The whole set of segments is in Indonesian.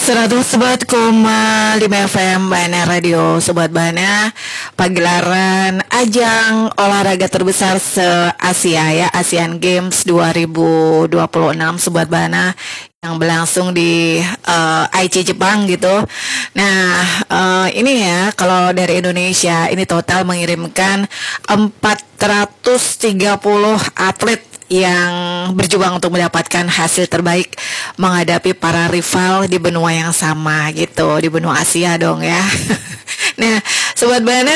104,5 FM Bana Radio. Sobat Bana, pagelaran ajang olahraga terbesar se-Asia ya, Asian Games 2026 Sobat Bana, yang berlangsung di Aichi Jepang gitu. Nah, ini ya, kalau dari Indonesia ini total mengirimkan 430 atlet yang berjuang untuk mendapatkan hasil terbaik menghadapi para rival di benua yang sama gitu, di benua Asia dong ya. Nah, Sobat Bana,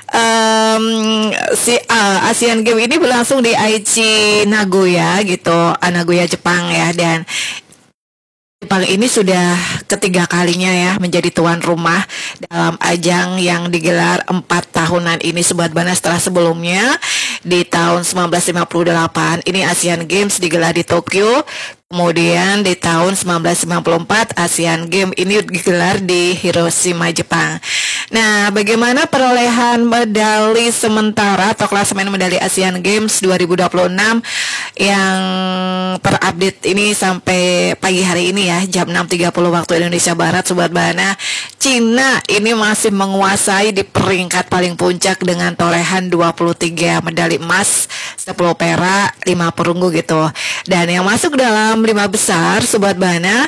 Asian Games ini berlangsung di Aichi Nagoya gitu, Nagoya Jepang ya, dan Jepang ini sudah ketiga kalinya ya menjadi tuan rumah dalam ajang yang digelar 4 tahunan ini Sobat Bana, setelah sebelumnya di tahun 1958 ini Asian Games digelar di Tokyo. Kemudian di tahun 1994 Asian Games ini digelar di Hiroshima, Jepang. Nah, bagaimana perolehan medali sementara atau klasemen medali Asian Games 2026 yang terupdate ini sampai pagi hari ini ya, jam 6.30 waktu Indonesia Barat Sobat Bana. Cina ini masih menguasai di peringkat paling puncak dengan torehan 23 medali emas, 10 perak, 5 perunggu gitu. Dan yang masuk dalam 5 besar Sobat Bana,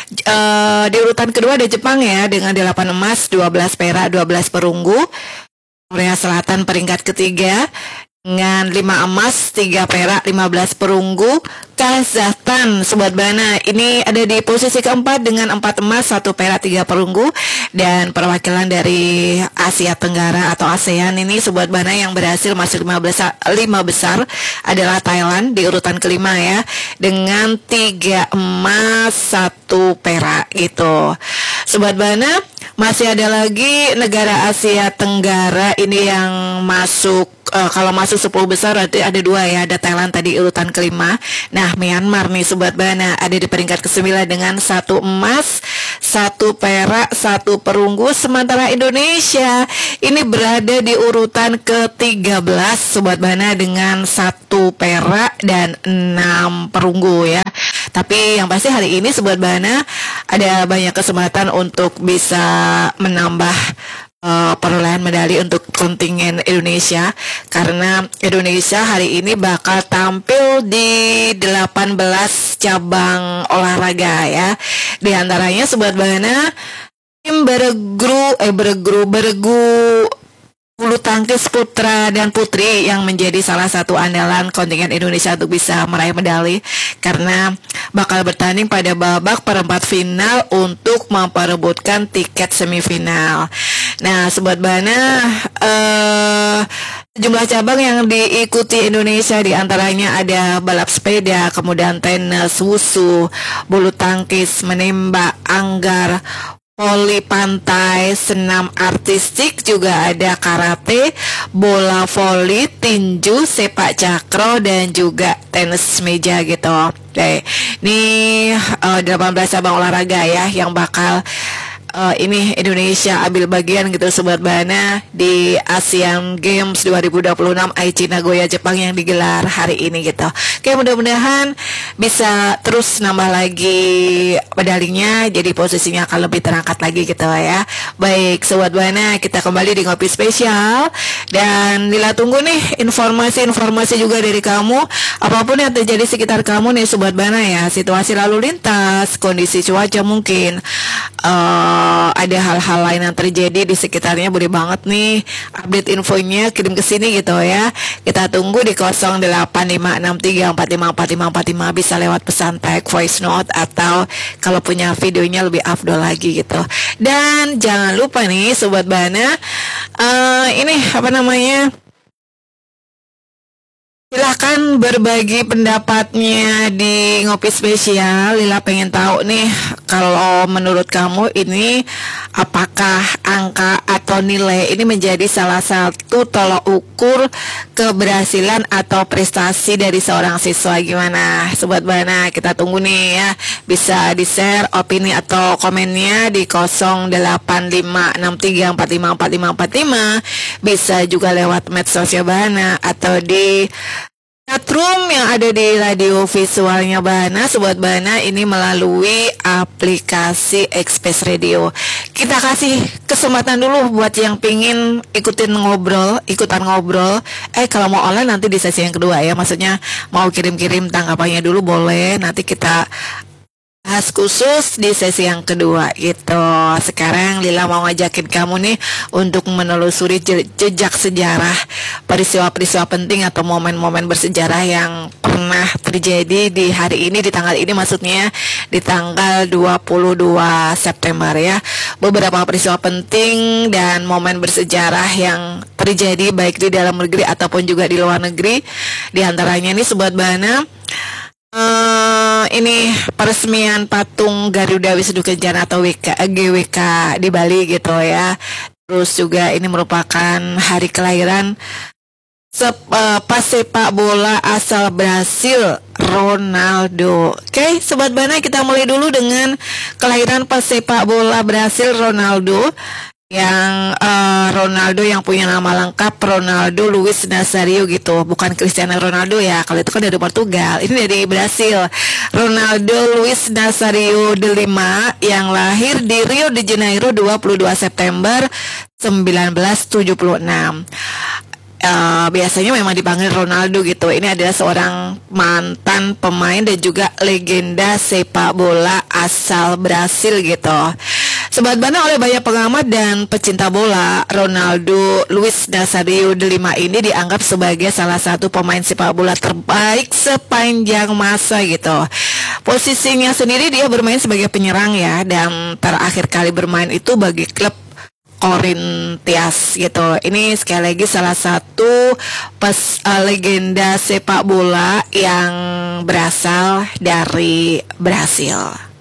di urutan kedua ada Jepang ya dengan 8 emas, 12 perak, 12 perunggu. Korea Selatan peringkat ketiga dengan 5 emas, 3 perak, 15 perunggu. Kazakhstan Sobat Bana ini ada di posisi keempat dengan 4 emas, 1 perak, 3 perunggu. Dan perwakilan dari Asia Tenggara atau ASEAN ini Sobat Bana yang berhasil masuk 5 besar adalah Thailand di urutan kelima ya, dengan 3 emas, 1 perak gitu. Sobat Bana, masih ada lagi negara Asia Tenggara ini yang masuk, kalau masuk 10 besar berarti ada 2 ya, ada Thailand tadi urutan kelima. Nah, Myanmar nih Sobat Bana ada di peringkat ke-9 dengan 1 emas, 1 perak, 1 perunggu. Sementara Indonesia ini berada di urutan ke-13 Sobat Bana dengan 1 perak dan 6 perunggu ya. Tapi yang pasti hari ini Sobat Bana ada banyak kesempatan untuk bisa menambah perolehan medali untuk kontingen Indonesia, karena Indonesia hari ini bakal tampil di 18 cabang olahraga ya. Di antaranya Sobat Bana tim beregu bulu tangkis putra dan putri yang menjadi salah satu andalan kontingen Indonesia untuk bisa meraih medali, karena bakal bertanding pada babak perempat final untuk memperebutkan tiket semifinal. Nah, Sobat Bana, jumlah cabang yang diikuti Indonesia diantaranya ada balap sepeda, kemudian tenis, wusu, bulu tangkis, menembak, anggar, voli pantai, senam artistik, juga ada karate, bola voli, tinju, sepak takraw, dan juga tenis meja gitu. Oke, ini 18 cabang olahraga ya yang bakal ini Indonesia ambil bagian gitu Sobat Bana di Asian Games 2026 Aichi Nagoya Jepang yang digelar hari ini gitu. Oke, mudah-mudahan bisa terus nambah lagi medalinya, jadi posisinya akan lebih terangkat lagi gitu ya. Baik Sobat Bana, kita kembali di Ngopi Spesial, dan Lila tunggu nih informasi-informasi juga dari kamu, apapun yang terjadi sekitar kamu nih Sobat Bana ya, situasi lalu lintas, kondisi cuaca mungkin, ada hal-hal lain yang terjadi di sekitarnya, boleh banget nih update infonya kirim ke sini gitu ya. Kita tunggu di 085634545455, bisa lewat pesan tag, voice note, atau kalau punya videonya lebih afdol lagi gitu. Dan jangan lupa nih Sobat Bana, ini apa namanya, silahkan berbagi pendapatnya di Ngopi Spesial. Lila pengen tahu nih, kalau menurut kamu ini apakah angka atau nilai ini menjadi salah satu tolok ukur keberhasilan atau prestasi dari seorang siswa? Gimana Sobat Bana? Kita tunggu nih ya. Bisa di-share opini atau komennya di 085634545545. Bisa juga lewat medsos Bana atau di Chatroom yang ada di radio visualnya Bahana, Sobat Bahana, ini melalui aplikasi Express Radio. Kita kasih kesempatan dulu buat yang pingin ikutan ngobrol. Kalau mau online nanti di sesi yang kedua ya. Maksudnya mau kirim-kirim tanggapannya dulu boleh. Nanti kita bahas khusus di sesi yang kedua gitu. Sekarang Lila mau ngajakin kamu nih untuk menelusuri jejak sejarah peristiwa-peristiwa penting atau momen-momen bersejarah yang pernah terjadi di hari ini, di tanggal ini, maksudnya di tanggal 22 September ya. Beberapa peristiwa penting dan momen bersejarah yang terjadi baik di dalam negeri ataupun juga di luar negeri. Di antaranya nih Sobat Bahana, ini peresmian patung Garuda Wisnu Kencana atau GWK di Bali gitu ya. Terus juga ini merupakan hari kelahiran pesepak bola asal Brasil, Ronaldo. Oke, Sobat Bahana, kita mulai dulu dengan kelahiran pesepak bola Brasil Ronaldo. Yang Ronaldo yang punya nama lengkap Ronaldo Luiz Nazario gitu, bukan Cristiano Ronaldo ya, kalau itu kan dari Portugal, ini dari Brasil. Ronaldo Luiz Nazario de Lima yang lahir di Rio de Janeiro 22 September 1976. Biasanya memang dipanggil Ronaldo gitu. Ini adalah seorang mantan pemain dan juga legenda sepak bola asal Brasil gitu. Sobat Bahana, oleh banyak pengamat dan pecinta bola, Ronaldo Luiz Nazario de Lima ini dianggap sebagai salah satu pemain sepak bola terbaik sepanjang masa gitu. Posisinya sendiri dia bermain sebagai penyerang ya, dan terakhir kali bermain itu bagi klub Corinthians gitu. Ini sekali lagi salah satu legenda sepak bola yang berasal dari Brasil.